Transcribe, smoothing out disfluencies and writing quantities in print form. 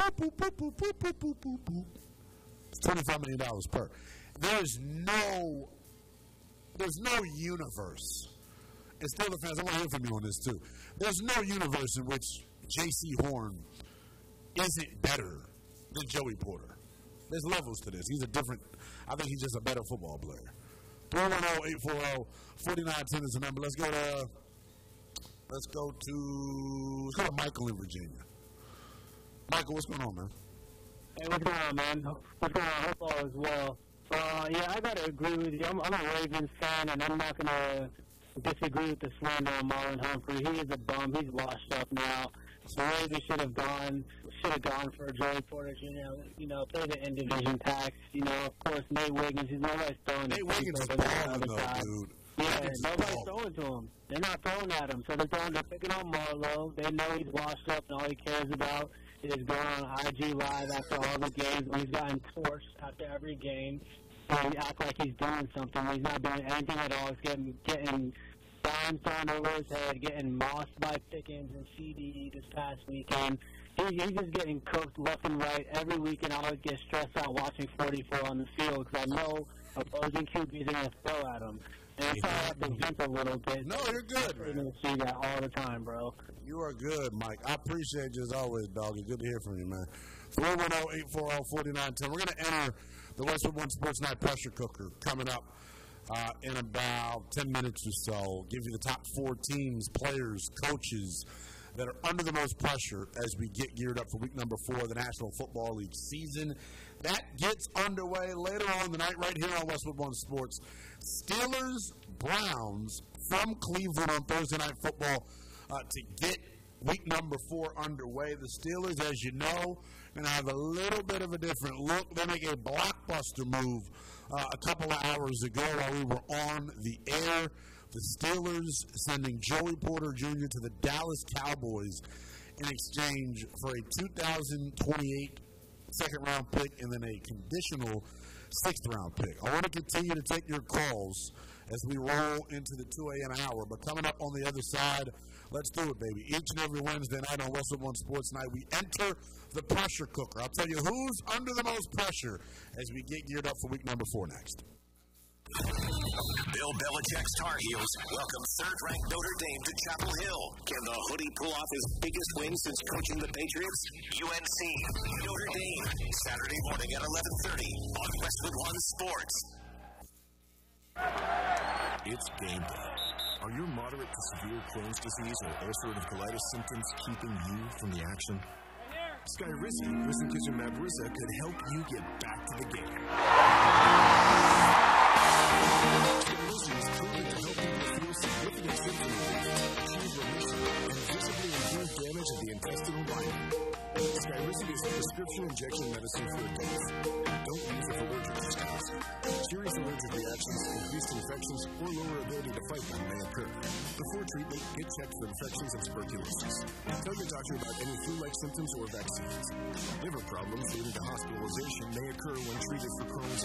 It's $25 million per. There's no universe. And still the fans, I want to hear from you on this too. There's no universe in which J.C. Horn isn't better than Joey Porter. There's levels to this. I think he's just a better football player. 310-840-4910 is the number. Let's go to Michael in Virginia. Michael, what's going on, man? Hey, what's going on, man? What's going on? Hope all is well. Yeah, I got to agree with you. I'm a Ravens fan, and I'm not going to disagree with the slander on Marlon Humphrey. He is a bum. He's washed up now. The Ravens should have gone for Joey Porter Jr. Play the in-division tax. Of course, Nate Wiggins. Nobody's throwing Nate Wiggins is balling, though, dude. Yeah, nobody's throwing to him. They're not throwing at him. So they're picking on Marlo. They know he's washed up, and all he cares about is going on IG Live after all the games. He's gotten torched after every game. So he act like he's doing something. He's not doing anything at all. He's getting dimes thrown over his head, getting mossed by Pickens and CD this past weekend. He's just getting cooked left and right every weekend. I always get stressed out watching 44 on the field because I know opposing QBs are going to throw at him. And so I have to vent a little bit. No, you're good, man. You're going to see that all the time, bro. You are good, Mike. I appreciate you as always, dog. It's good to hear from you, man. 310-840-4910. We're going to enter the Westwood One Sports Night Pressure Cooker coming up in about 10 minutes or so. Give you the top 4 teams, players, coaches that are under the most pressure as we get geared up for week number 4 of the National Football League season. That gets underway later on the night right here on Westwood One Sports. Steelers-Browns from Cleveland on Thursday Night Football to get week number 4 underway. The Steelers, as you know, going to have a little bit of a different look. They make a blockbuster move a couple of hours ago while we were on the air. The Steelers sending Joey Porter Jr. to the Dallas Cowboys in exchange for a 2028 second-round pick and then a conditional 6th-round pick. I want to continue to take your calls as we roll into the 2 a.m. hour. But coming up on the other side, let's do it, baby. Each and every Wednesday night on Westwood One Sports Night, we enter the pressure cooker. I'll tell you who's under the most pressure as we get geared up for week number 4 next. Bill Belichick's Tar Heels welcome third-ranked Notre Dame to Chapel Hill. Can the Hoodie pull off his biggest win since coaching the Patriots? UNC, Notre Dame, Saturday morning at 11:30 on Westwood One Sports. It's game day. Are your moderate to severe Crohn's disease or ulcerative colitis symptoms keeping you from the action? Skyrizi, risankizumab Risa, could help you get back to the game. Skyrizi is proven to help people feel significant symptom relief, achieve remission, and visibly improve damage of the intestinal lining. Skyrizi is a prescription injection medicine for adults. Don't use it for allergic reactions. Serious allergic reactions, increased infections, or lower ability to fight them may occur. Before treatment, get checked for infections and tuberculosis. Tell your doctor about any flu-like symptoms or vaccines. Liver problems leading to hospitalization may occur when treated for Crohn's